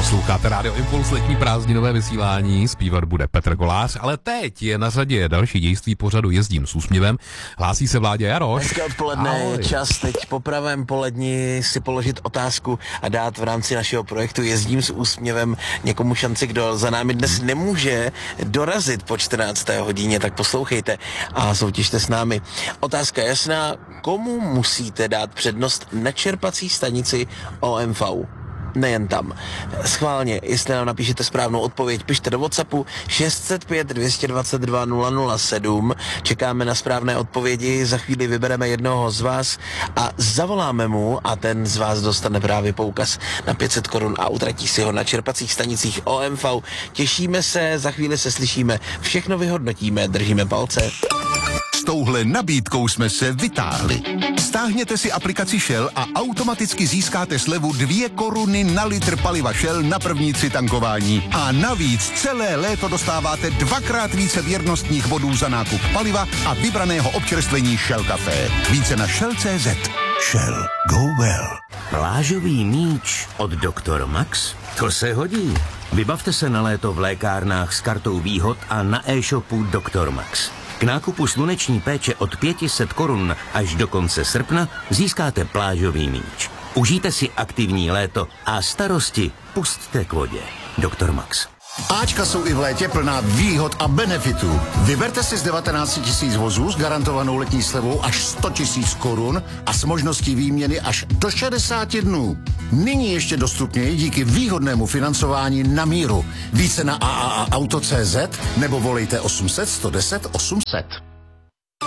Posloucháte Rádio Impuls, letní prázdninové vysílání, zpívat bude Petr Kolář, ale teď je na řadě další dějství pořadu Jezdím s úsměvem. Hlásí se Vláďa Jaroš. Hezké odpoledne, je čas teď po pravém poledni si položit otázku a dát v rámci našeho projektu Jezdím s úsměvem někomu šanci, kdo za námi dnes nemůže dorazit po 14. hodině, tak poslouchejte a soutěžte s námi. Otázka jasná, komu musíte dát přednost na čerpací stanici OMV? Nejen tam. Schválně, jestli nám napíšete správnou odpověď, pište do WhatsAppu 605 222 007. Čekáme na správné odpovědi, za chvíli vybereme jednoho z vás a zavoláme mu a ten z vás dostane právě poukaz na 500 korun a utratí si ho na čerpacích stanicích OMV. Těšíme se, za chvíli se slyšíme, všechno vyhodnotíme, držíme palce. S touhle nabídkou jsme se vytáhli. Stáhněte si aplikaci Shell a automaticky získáte slevu 2 koruny na litr paliva Shell na první 3 tankování. A navíc celé léto dostáváte 2krát více věrnostních bodů za nákup paliva a vybraného občerstvení Shell Café. Více na Shell.cz. Shell. Go well. Plážový míč od Dr. Max? To se hodí. Vybavte se na léto v lékárnách s kartou výhod a na e-shopu Dr. Max. K nákupu sluneční péče od 500 korun až do konce srpna získáte plážový míč. Užijte si aktivní léto a starosti pusťte k vodě. Dr. Max. Ačka jsou i v létě plná výhod a benefitů. Vyberte si z 19 000 vozů s garantovanou letní slevou až 100 000 korun a s možností výměny až do 60 dnů. Nyní ještě dostupněji díky výhodnému financování na míru. Více na AAA Auto.cz nebo volejte 800 110 800.